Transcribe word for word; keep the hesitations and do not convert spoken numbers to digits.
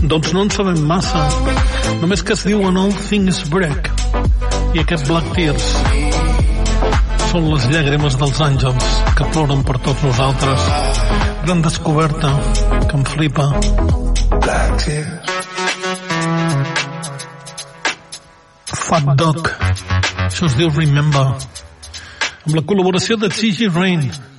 Doncs no en sabem massa, només que es diuen All Things Break, i aquests Black Tears són les llàgrimes dels àngels que ploren per tots nosaltres. Gran descoberta que em flipa. Black Tears. Fat Dog, això es diu Remember, amb la col·laboració de Gigi Rain.